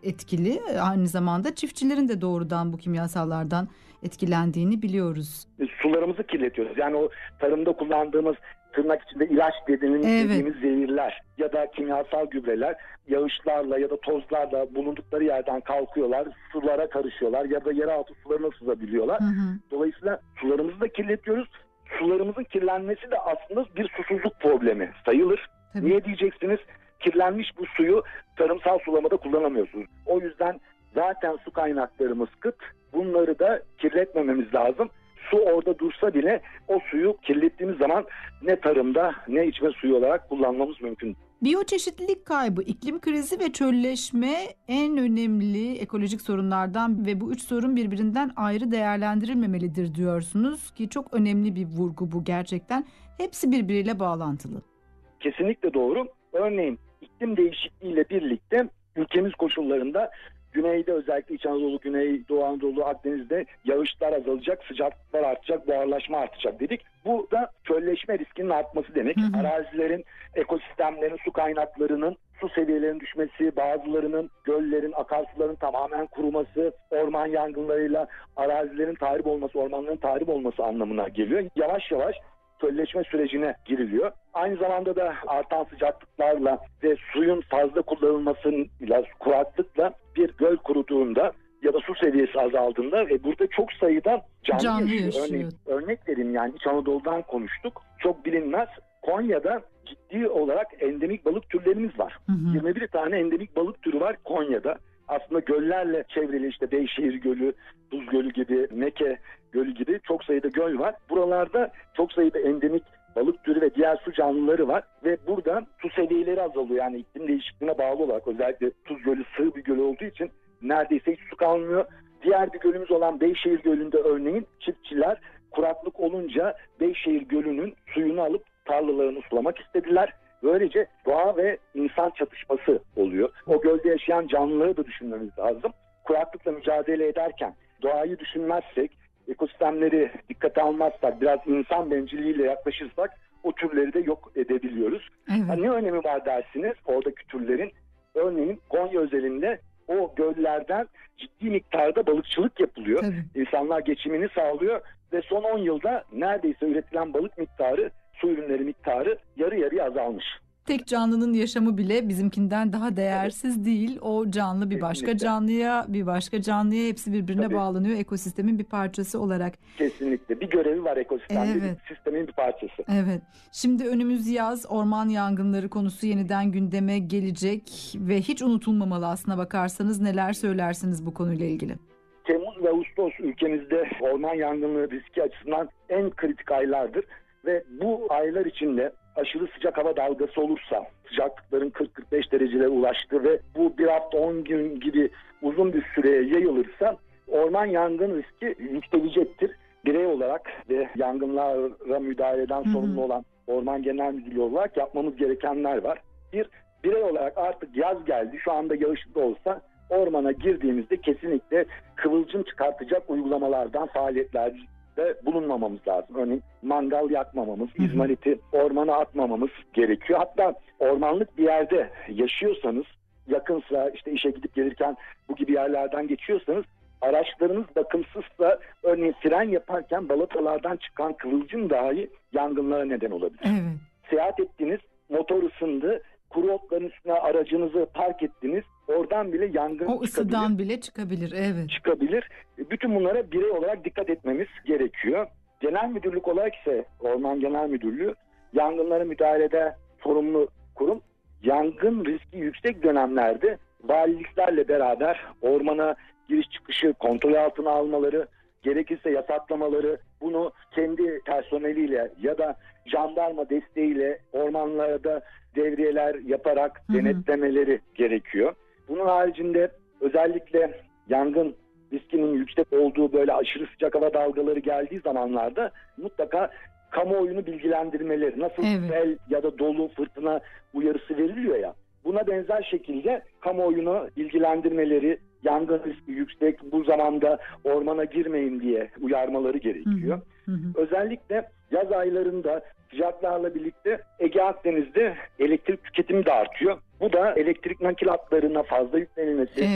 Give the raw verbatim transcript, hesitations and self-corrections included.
etkili. Aynı zamanda çiftçilerin de doğrudan bu kimyasallardan etkilendiğini biliyoruz. Sularımızı kirletiyoruz. Yani o tarımda kullandığımız tırnak içinde ilaç dediğimiz, evet. dediğimiz zehirler ya da kimyasal gübreler yağışlarla ya da tozlarla bulundukları yerden kalkıyorlar, sulara karışıyorlar ya da yeraltı sularına sızabiliyorlar. Hı hı. Dolayısıyla sularımızı da kirletiyoruz. Sularımızın kirlenmesi de aslında bir susuzluk problemi sayılır. Tabii. Niye diyeceksiniz? Kirlenmiş bu suyu tarımsal sulamada kullanamıyorsunuz. O yüzden zaten su kaynaklarımız kıt. Bunları da kirletmememiz lazım. Su orada dursa bile o suyu kirlettiğimiz zaman ne tarımda ne içme suyu olarak kullanmamız mümkün. Biyoçeşitlilik kaybı, iklim krizi ve çölleşme en önemli ekolojik sorunlardan ve bu üç sorun birbirinden ayrı değerlendirilmemelidir diyorsunuz ki çok önemli bir vurgu bu gerçekten. Hepsi birbiriyle bağlantılı. Kesinlikle doğru. Örneğin iklim değişikliğiyle birlikte ülkemiz koşullarında güneyde özellikle İç Anadolu, Güney, Doğu Anadolu, Akdeniz'de yağışlar azalacak, sıcaklıklar artacak, buharlaşma artacak dedik. Bu da çölleşme riskinin artması demek. Hı hı. Arazilerin, ekosistemlerin, su kaynaklarının, su seviyelerinin düşmesi, bazılarının göllerin, akarsuların tamamen kuruması, orman yangınlarıyla arazilerin tahrip olması, ormanların tahrip olması anlamına geliyor. Yavaş yavaş çölleşme sürecine giriliyor. Aynı zamanda da artan sıcaklıklarla ve suyun fazla kullanılmasıyla, kuraklıkla bir göl kuruduğunda ya da su seviyesi azaldığında ve burada çok sayıda canlı, canlı yaşıyor. yaşıyor. Örneğin, örnek vereyim, yani İç Anadolu'dan konuştuk. Çok bilinmez. Konya'da ciddi olarak endemik balık türlerimiz var. Hı hı. yirmi bir tane endemik balık türü var Konya'da. Aslında göllerle çevrili, işte Beyşehir Gölü, Tuz Gölü gibi, Meke Gölü gibi çok sayıda göl var. Buralarda çok sayıda endemik balık türü ve diğer su canlıları var ve burada su seviyeleri azalıyor. Yani iklim değişikliğine bağlı olarak, özellikle Tuz Gölü sığ bir göl olduğu için neredeyse hiç su kalmıyor. Diğer bir gölümüz olan Beyşehir Gölü'nde örneğin çiftçiler kuraklık olunca Beyşehir Gölü'nün suyunu alıp tarlalarını sulamak istediler. Böylece doğa ve insan çatışması oluyor. O gölde yaşayan canlıları da düşünmemiz lazım. Kuraklıkla mücadele ederken doğayı düşünmezsek, ekosistemleri dikkate almazsak, biraz insan bencilliğiyle yaklaşırsak o türleri de yok edebiliyoruz. Evet. Yani ne önemi var dersiniz oradaki türlerin? Örneğin Konya özelinde o göllerden ciddi miktarda balıkçılık yapılıyor. Tabii. İnsanlar geçimini sağlıyor ve son on yılda neredeyse üretilen balık miktarı, su ürünleri miktarı yarı yarıya azalmış. Tek canlının yaşamı bile bizimkinden daha değersiz evet. değil. O canlı bir başka Kesinlikle. canlıya, bir başka canlıya, hepsi birbirine Tabii. bağlanıyor ekosistemin bir parçası olarak. Kesinlikle. Bir görevi var ekosistemde, evet. bir sistemin bir parçası. Evet. Şimdi önümüz yaz, orman yangınları konusu yeniden gündeme gelecek ve hiç unutulmamalı aslına bakarsanız. Neler söylersiniz bu konuyla ilgili? Temmuz ve Ağustos ülkemizde orman yangınları riski açısından en kritik aylardır ve bu aylar içinde aşırı sıcak hava dalgası olursa, sıcaklıkların kırk kırk beş derecelere ulaştığı ve bu bir hafta on gün gibi uzun bir süreye yayılırsa orman yangın riski yükselecektir. Birey olarak ve yangınlara müdahaleden sorumlu olan Orman Genel Müdürlüğü olarak yapmamız gerekenler var. Bir, birey olarak artık yaz geldi, şu anda yağışlı da olsa ormana girdiğimizde kesinlikle kıvılcım çıkartacak uygulamalardan, faaliyetler de bulunmamamız lazım. Örneğin mangal yakmamamız, izmariti ormana atmamamız gerekiyor. Hatta ormanlık bir yerde yaşıyorsanız, yakınsa, işte işe gidip gelirken bu gibi yerlerden geçiyorsanız, araçlarınız bakımsızsa, örneğin fren yaparken balatalardan çıkan kıvılcım dahi yangınlara neden olabilir. Evet. Seyahat ettiniz, motor ısındı, kuru otların üstüne aracınızı park ettiniz, oradan bile yangın o çıkabilir. O ısıdan bile çıkabilir, evet. Çıkabilir. Bütün bunlara birey olarak dikkat etmemiz gerekiyor. Genel müdürlük olarak ise Orman Genel Müdürlüğü yangınlara müdahalede sorumlu kurum. Yangın riski yüksek dönemlerde valiliklerle beraber ormana giriş çıkışı kontrol altına almaları, gerekirse yasaklamaları, bunu kendi personeliyle ya da jandarma desteğiyle ormanlarda devriyeler yaparak hı hı. denetlemeleri gerekiyor. Bunun haricinde özellikle yangın riskinin yüksek olduğu böyle aşırı sıcak hava dalgaları geldiği zamanlarda mutlaka kamuoyunu bilgilendirmeleri, nasıl evet. sel ya da dolu, fırtına uyarısı veriliyor ya, buna benzer şekilde kamuoyunu bilgilendirmeleri, yangın riski yüksek, bu zamanda ormana girmeyin diye uyarmaları gerekiyor. Hı hı. Özellikle yaz aylarında sıcaklarla birlikte Ege Akdeniz'de elektrik tüketimi de artıyor. Bu da elektrik nakil hatlarına fazla yüklenilmesi, evet.